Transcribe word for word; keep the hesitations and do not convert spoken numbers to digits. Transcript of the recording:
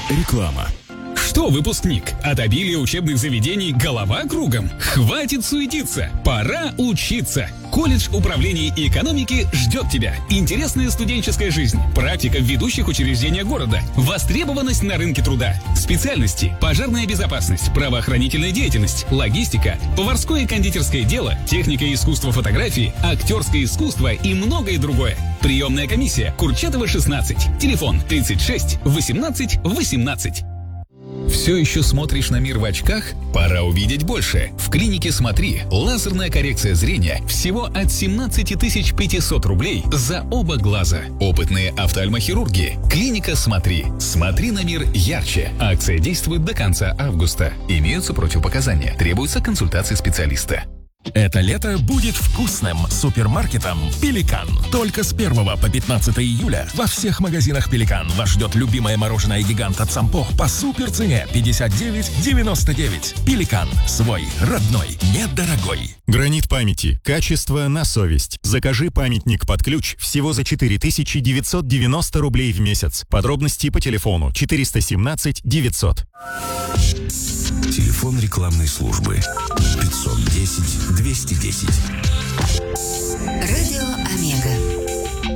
Реклама. Что, выпускник, от обилия учебных заведений голова кругом? Хватит суетиться, пора учиться. Колледж управления и экономики ждет тебя. Интересная студенческая жизнь, практика в ведущих учреждениях города, востребованность на рынке труда, специальности: пожарная безопасность, правоохранительная деятельность, логистика, поварское и кондитерское дело, техника и искусство фотографии, актерское искусство и многое другое. Приемная комиссия: Курчатова, шестнадцать. Телефон тридцать шесть восемнадцать восемнадцать. Все еще смотришь на мир в очках? Пора увидеть больше. В клинике «Смотри» лазерная коррекция зрения всего от семнадцать тысяч пятьсот рублей за оба глаза. Опытные офтальмохирурги. Клиника «Смотри». Смотри на мир ярче. Акция действует до конца августа. Имеются противопоказания. Требуется консультация специалиста. Это лето будет вкусным супермаркетом «Пеликан». Только с первого по пятнадцатое июля во всех магазинах «Пеликан» вас ждет любимое мороженое гигант от Сампо по супер цене пятьдесят девять девяносто девять. «Пеликан» – свой, родной, недорогой. Гранит памяти. Качество на совесть. Закажи памятник под ключ всего за четыре тысячи девятьсот девяносто рублей в месяц. Подробности по телефону четыреста семнадцать девятьсот. Телефон рекламной службы пятьсот десять двести десять. Радио Омега.